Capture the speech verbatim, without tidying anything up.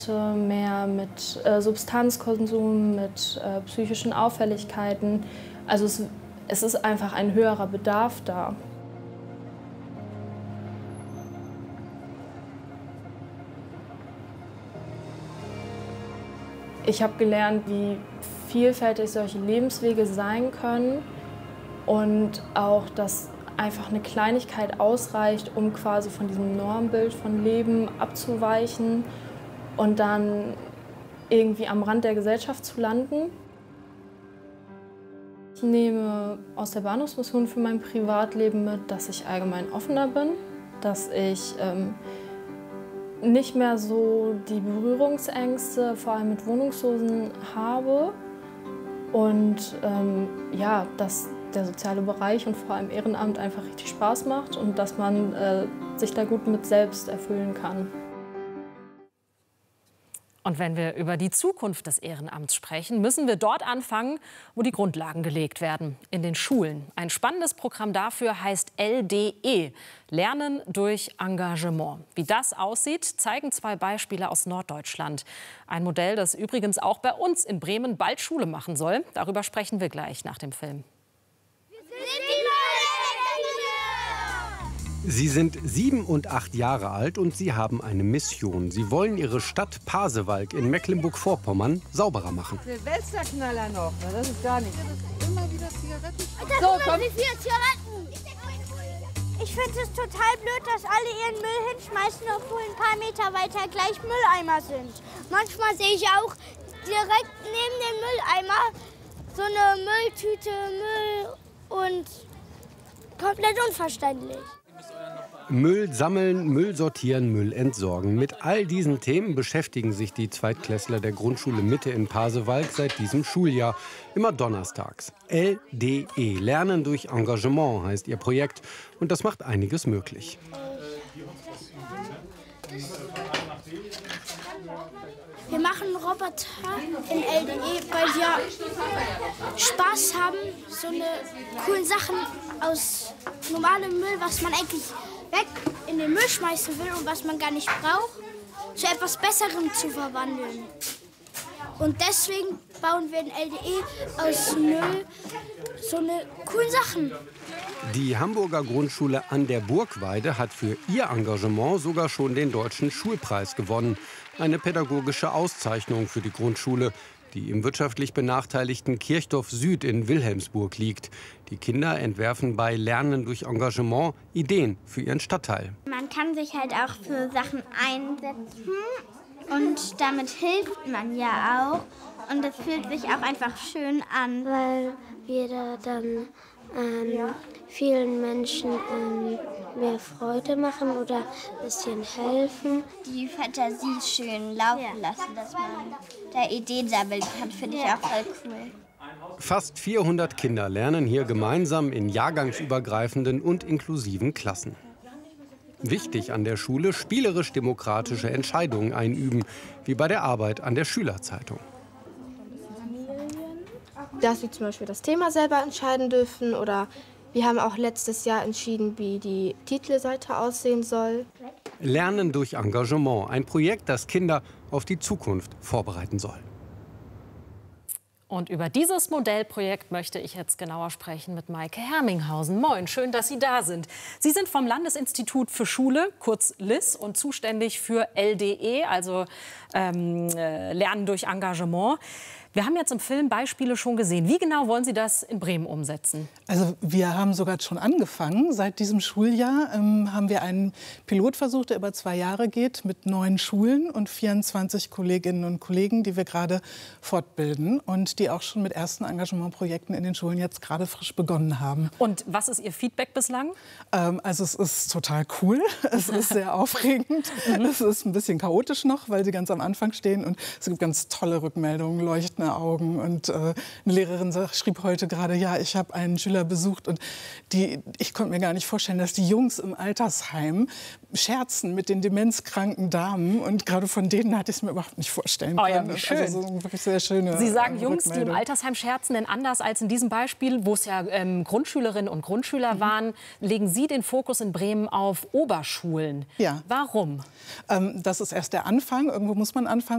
Mehr mit äh, Substanzkonsum, mit äh, psychischen Auffälligkeiten. Also es, es ist einfach ein höherer Bedarf da. Ich habe gelernt, wie vielfältig solche Lebenswege sein können und auch, dass einfach eine Kleinigkeit ausreicht, um quasi von diesem Normbild von Leben abzuweichen und dann irgendwie am Rand der Gesellschaft zu landen. Ich nehme aus der Bahnhofsmission für mein Privatleben mit, dass ich allgemein offener bin, dass ich ähm, nicht mehr so die Berührungsängste, vor allem mit Wohnungslosen, habe und ähm, ja, dass der soziale Bereich und vor allem Ehrenamt einfach richtig Spaß macht und dass man äh, sich da gut mit selbst erfüllen kann. Und wenn wir über die Zukunft des Ehrenamts sprechen, müssen wir dort anfangen, wo die Grundlagen gelegt werden, in den Schulen. Ein spannendes Programm dafür heißt L D E, Lernen durch Engagement. Wie das aussieht, zeigen zwei Beispiele aus Norddeutschland. Ein Modell, das übrigens auch bei uns in Bremen bald Schule machen soll. Darüber sprechen wir gleich nach dem Film. Sie sind sieben und acht Jahre alt und sie haben eine Mission. Sie wollen ihre Stadt Pasewalk in Mecklenburg-Vorpommern sauberer machen. Silvesterknaller noch, na, das ist gar nicht. Immer wieder Zigaretten. So, komm. Wie viele Zigaretten? Ich finde es total blöd, dass alle ihren Müll hinschmeißen, obwohl ein paar Meter weiter gleich Mülleimer sind. Manchmal sehe ich auch direkt neben dem Mülleimer so eine Mülltüte Müll und komplett unverständlich. Müll sammeln, Müll sortieren, Müll entsorgen. Mit all diesen Themen beschäftigen sich die Zweitklässler der Grundschule Mitte in Pasewalk seit diesem Schuljahr. Immer donnerstags. L D E, Lernen durch Engagement heißt ihr Projekt. Und das macht einiges möglich. Wir machen Roboter in L D E, weil wir Spaß haben, so eine coolen Sachen aus normalem Müll, was man eigentlich weg in den Müll schmeißen will und was man gar nicht braucht, zu etwas Besserem zu verwandeln. Und deswegen bauen wir in L D E aus Müll so eine coolen Sachen. Die Hamburger Grundschule an der Burgweide hat für ihr Engagement sogar schon den Deutschen Schulpreis gewonnen. Eine pädagogische Auszeichnung für die Grundschule, die im wirtschaftlich benachteiligten Kirchdorf Süd in Wilhelmsburg liegt. Die Kinder entwerfen bei Lernen durch Engagement Ideen für ihren Stadtteil. Man kann sich halt auch für Sachen einsetzen und damit hilft man ja auch. Und es fühlt sich auch einfach schön an. Weil wir da dann ähm, vielen Menschen ähm, mehr Freude machen oder ein bisschen helfen. Die Fantasie schön laufen lassen, dass man da Ideen sammeln kann, finde ich auch voll cool. Fast vierhundert Kinder lernen hier gemeinsam in jahrgangsübergreifenden und inklusiven Klassen. Wichtig an der Schule, spielerisch-demokratische Entscheidungen einüben, wie bei der Arbeit an der Schülerzeitung. Dass wir zum Beispiel das Thema selber entscheiden dürfen oder wir haben auch letztes Jahr entschieden, wie die Titelseite aussehen soll. Lernen durch Engagement, ein Projekt, das Kinder auf die Zukunft vorbereiten soll. Und über dieses Modellprojekt möchte ich jetzt genauer sprechen mit Maike Herminghausen. Moin, schön, dass Sie da sind. Sie sind vom Landesinstitut für Schule, kurz L I S, und zuständig für L D E, also ähm, äh, Lernen durch Engagement. Wir haben jetzt im Film Beispiele schon gesehen. Wie genau wollen Sie das in Bremen umsetzen? Also wir haben sogar schon angefangen. Seit diesem Schuljahr ähm, haben wir einen Pilotversuch, der über zwei Jahre geht, mit neun Schulen und vierundzwanzig Kolleginnen und Kollegen, die wir gerade fortbilden und die auch schon mit ersten Engagementprojekten in den Schulen jetzt gerade frisch begonnen haben. Und was ist Ihr Feedback bislang? Ähm, also es ist total cool, es ist sehr aufregend, es ist ein bisschen chaotisch noch, weil sie ganz am Anfang stehen und es gibt ganz tolle Rückmeldungen, leuchten Augen. Und äh, eine Lehrerin sag, schrieb heute gerade, ja, ich habe einen Schüler besucht und die, ich konnte mir gar nicht vorstellen, dass die Jungs im Altersheim scherzen mit den demenzkranken Damen. Und gerade von denen hatte ich es mir überhaupt nicht vorstellen oh, können. Ja, schön. Also so wirklich sehr schöne Sie sagen äh, Jungs, die im Altersheim scherzen, denn anders als in diesem Beispiel, wo es ja ähm, Grundschülerinnen und Grundschüler mhm. waren, legen Sie den Fokus in Bremen auf Oberschulen. Ja. Warum? Ähm, das ist erst der Anfang. Irgendwo muss man anfangen.